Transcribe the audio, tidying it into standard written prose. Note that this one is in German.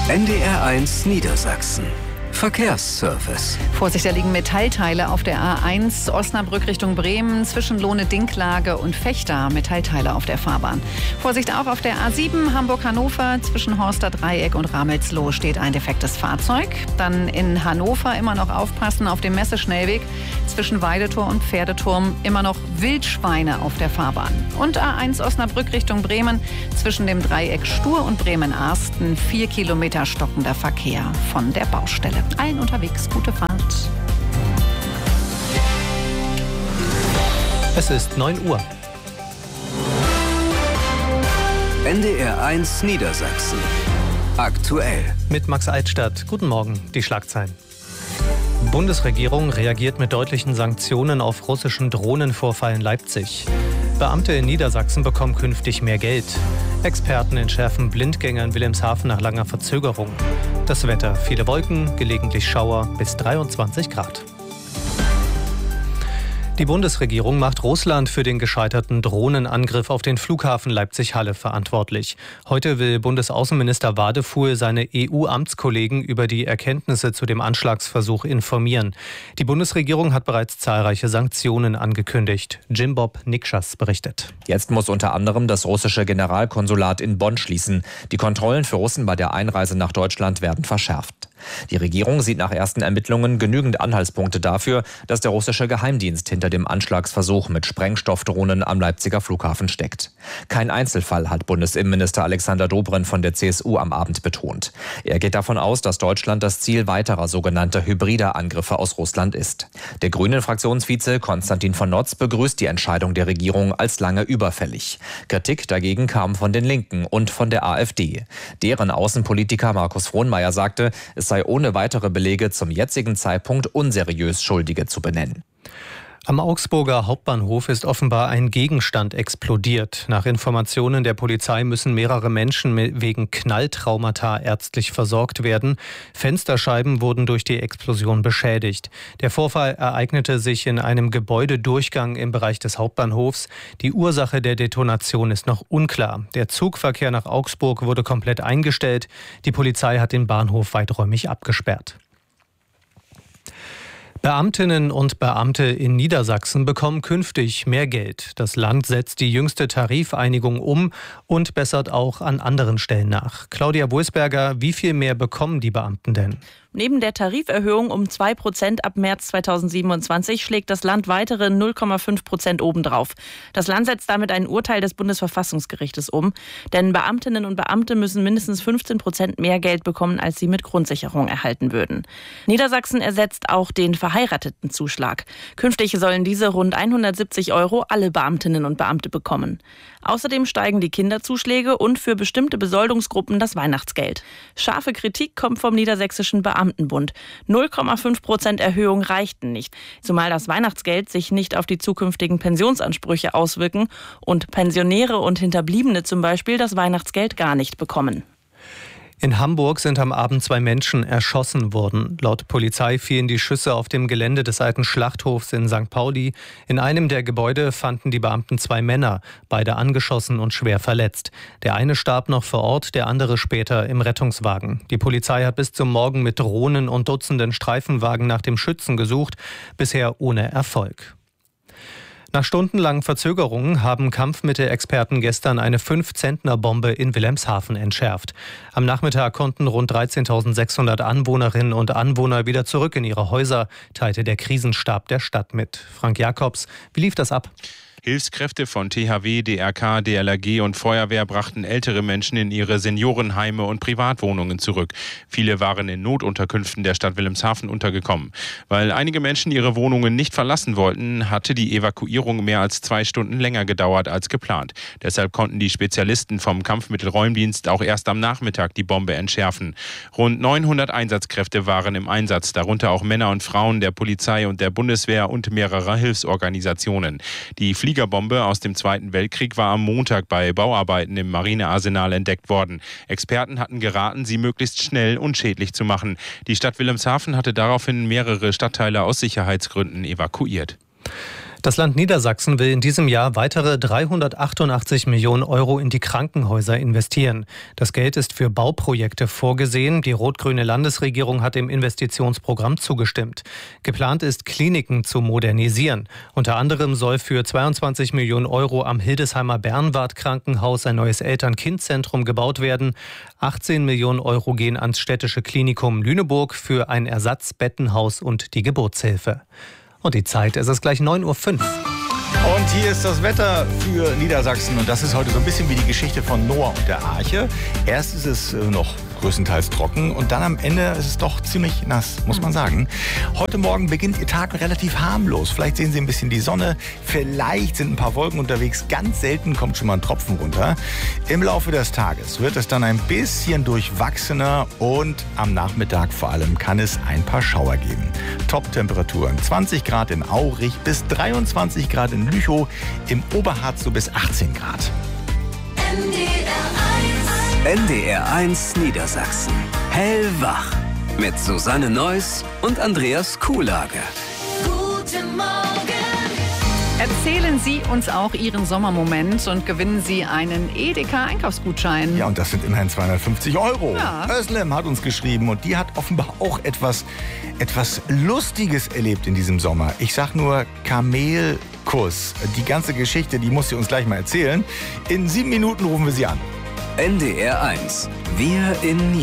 NDR1 Niedersachsen. Verkehrsservice. Vorsicht, da liegen Metallteile auf der A1 Osnabrück Richtung Bremen zwischen Lohne-Dinklage und Vechta. Metallteile auf der Fahrbahn. Vorsicht auch auf der A7 Hamburg-Hannover zwischen Horster Dreieck und Ramelsloh steht ein defektes Fahrzeug. Dann in Hannover immer noch aufpassen auf dem Messeschnellweg zwischen Weidetor und Pferdeturm immer noch Wildschweine auf der Fahrbahn. Und A1 Osnabrück Richtung Bremen zwischen dem Dreieck Stur und Bremen-Arsten 4 Kilometer stockender Verkehr von der Baustelle. Allen unterwegs gute Fahrt. Es ist 9 Uhr. NDR1 Niedersachsen. Aktuell. Mit Max Eitstadt. Guten Morgen. Die Schlagzeilen. Bundesregierung reagiert mit deutlichen Sanktionen auf russischen Drohnenvorfall in Leipzig. Beamte in Niedersachsen bekommen künftig mehr Geld. Experten entschärfen Blindgänger in Wilhelmshaven nach langer Verzögerung. Das Wetter: viele Wolken, gelegentlich Schauer, bis 23 Grad. Die Bundesregierung macht Russland für den gescheiterten Drohnenangriff auf den Flughafen Leipzig-Halle verantwortlich. Heute will Bundesaußenminister Wadefuhl seine EU-Amtskollegen über die Erkenntnisse zu dem Anschlagsversuch informieren. Die Bundesregierung hat bereits zahlreiche Sanktionen angekündigt. Jim-Bob Nikschas berichtet. Jetzt muss unter anderem das russische Generalkonsulat in Bonn schließen. Die Kontrollen für Russen bei der Einreise nach Deutschland werden verschärft. Die Regierung sieht nach ersten Ermittlungen genügend Anhaltspunkte dafür, dass der russische Geheimdienst hinter dem Anschlagsversuch mit Sprengstoffdrohnen am Leipziger Flughafen steckt. Kein Einzelfall, hat Bundesinnenminister Alexander Dobrindt von der CSU am Abend betont. Er geht davon aus, dass Deutschland das Ziel weiterer sogenannter hybrider Angriffe aus Russland ist. Der Grünen-Fraktionsvize Konstantin von Notz begrüßt die Entscheidung der Regierung als lange überfällig. Kritik dagegen kam von den Linken und von der AfD. Deren Außenpolitiker Markus Frohnmayer sagte, es sei ohne weitere Belege zum jetzigen Zeitpunkt unseriös, Schuldige zu benennen. Am Augsburger Hauptbahnhof ist offenbar ein Gegenstand explodiert. Nach Informationen der Polizei müssen mehrere Menschen wegen Knalltraumata ärztlich versorgt werden. Fensterscheiben wurden durch die Explosion beschädigt. Der Vorfall ereignete sich in einem Gebäudedurchgang im Bereich des Hauptbahnhofs. Die Ursache der Detonation ist noch unklar. Der Zugverkehr nach Augsburg wurde komplett eingestellt. Die Polizei hat den Bahnhof weiträumig abgesperrt. Beamtinnen und Beamte in Niedersachsen bekommen künftig mehr Geld. Das Land setzt die jüngste Tarifeinigung um und bessert auch an anderen Stellen nach. Claudia Wulsberger, wie viel mehr bekommen die Beamten denn? Neben der Tariferhöhung um 2% ab März 2027 schlägt das Land weitere 0,5% obendrauf. Das Land setzt damit ein Urteil des Bundesverfassungsgerichtes um. Denn Beamtinnen und Beamte müssen mindestens 15% mehr Geld bekommen, als sie mit Grundsicherung erhalten würden. Niedersachsen ersetzt auch den Verheiratetenzuschlag. Künftig sollen diese rund 170 € alle Beamtinnen und Beamte bekommen. Außerdem steigen die Kinderzuschläge und für bestimmte Besoldungsgruppen das Weihnachtsgeld. Scharfe Kritik kommt vom Niedersächsischen Beamtenbund. 0,5% Erhöhung reichten nicht, zumal das Weihnachtsgeld sich nicht auf die zukünftigen Pensionsansprüche auswirken und Pensionäre und Hinterbliebene zum Beispiel das Weihnachtsgeld gar nicht bekommen. In Hamburg sind am Abend 2 Menschen erschossen worden. Laut Polizei fielen die Schüsse auf dem Gelände des alten Schlachthofs in St. Pauli. In einem der Gebäude fanden die Beamten 2 Männer, beide angeschossen und schwer verletzt. Der eine starb noch vor Ort, der andere später im Rettungswagen. Die Polizei hat bis zum Morgen mit Drohnen und Dutzenden Streifenwagen nach dem Schützen gesucht, bisher ohne Erfolg. Nach stundenlangen Verzögerungen haben Kampfmittelexperten gestern eine 5-Zentner-Bombe in Wilhelmshaven entschärft. Am Nachmittag konnten rund 13.600 Anwohnerinnen und Anwohner wieder zurück in ihre Häuser, teilte der Krisenstab der Stadt mit. Frank Jakobs, wie lief das ab? Hilfskräfte von THW, DRK, DLRG und Feuerwehr brachten ältere Menschen in ihre Seniorenheime und Privatwohnungen zurück. Viele waren in Notunterkünften der Stadt Wilhelmshaven untergekommen. Weil einige Menschen ihre Wohnungen nicht verlassen wollten, hatte die Evakuierung mehr als 2 Stunden länger gedauert als geplant. Deshalb konnten die Spezialisten vom Kampfmittelräumdienst auch erst am Nachmittag die Bombe entschärfen. Rund 900 Einsatzkräfte waren im Einsatz, darunter auch Männer und Frauen der Polizei und der Bundeswehr und mehrerer Hilfsorganisationen. Die Fliegerbombe aus dem Zweiten Weltkrieg war am Montag bei Bauarbeiten im Marinearsenal entdeckt worden. Experten hatten geraten, sie möglichst schnell unschädlich zu machen. Die Stadt Wilhelmshaven hatte daraufhin mehrere Stadtteile aus Sicherheitsgründen evakuiert. Das Land Niedersachsen will in diesem Jahr weitere 388 Millionen Euro in die Krankenhäuser investieren. Das Geld ist für Bauprojekte vorgesehen. Die rot-grüne Landesregierung hat dem Investitionsprogramm zugestimmt. Geplant ist, Kliniken zu modernisieren. Unter anderem soll für 22 Millionen Euro am Hildesheimer Bernward-Krankenhaus ein neues Eltern-Kind-Zentrum gebaut werden. 18 Millionen Euro gehen ans städtische Klinikum Lüneburg für ein Ersatzbettenhaus und die Geburtshilfe. Und die Zeit, es ist gleich 9:05 Uhr. Und hier ist das Wetter für Niedersachsen. Und das ist heute so ein bisschen wie die Geschichte von Noah und der Arche. Erst ist es noch größtenteils trocken und dann am Ende ist es doch ziemlich nass, muss man sagen. Heute Morgen beginnt Ihr Tag relativ harmlos. Vielleicht sehen Sie ein bisschen die Sonne, vielleicht sind ein paar Wolken unterwegs. Ganz selten kommt schon mal ein Tropfen runter. Im Laufe des Tages wird es dann ein bisschen durchwachsener und am Nachmittag vor allem kann es ein paar Schauer geben. Top-Temperaturen 20 Grad in Aurich bis 23 Grad in Lüchow, im Oberharz so bis 18 Grad. NDR1 Niedersachsen. Hellwach. Mit Susanne Neuss und Andreas Kuhlage. Guten Morgen. Erzählen Sie uns auch Ihren Sommermoment und gewinnen Sie einen Edeka-Einkaufsgutschein. Ja, und das sind immerhin 250 Euro. Ja. Özlem hat uns geschrieben und die hat offenbar auch etwas Lustiges erlebt in diesem Sommer. Ich sag nur Kamelkuss. Die ganze Geschichte, die muss sie uns gleich mal erzählen. In 7 Minuten rufen wir sie an. NDR1. Wir in